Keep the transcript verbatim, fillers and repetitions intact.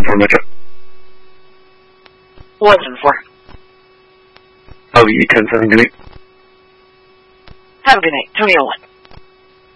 for, Mitchell? What's it for? Oh, you ten seven, good night. Have a good night. Tony Owen.